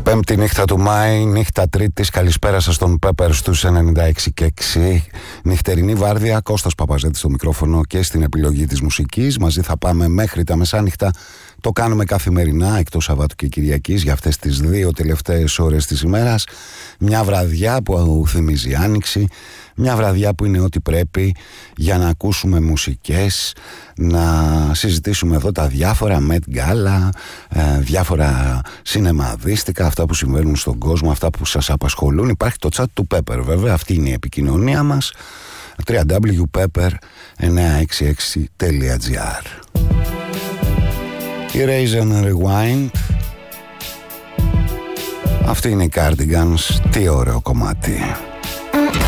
Πέμπτη νύχτα του Μάη, νύχτα Τρίτης. Καλησπέρα σας στον Πέπερ στους 96 και 6. Νυχτερινή βάρδια, Κώστας Παπαζέτης στο μικρόφωνο και στην επιλογή της μουσικής. Μαζί θα πάμε μέχρι τα μεσάνυχτα. Το κάνουμε καθημερινά, εκτός Σαββάτου και Κυριακής, για αυτές τις δύο τελευταίες ώρες της ημέρας. Μια βραδιά που θυμίζει Άνοιξη. Μια βραδιά που είναι ό,τι πρέπει για να ακούσουμε μουσικές, να συζητήσουμε εδώ τα διάφορα Met Gala, διάφορα σινεμαδίστικα, αυτά που συμβαίνουν στον κόσμο, αυτά που σας απασχολούν. Υπάρχει το chat του Pepper, βέβαια, αυτή είναι η επικοινωνία μας. www.pepper966.gr. Erase and Rewind. Αυτή είναι η Cardigans. Τι ωραίο κομμάτι.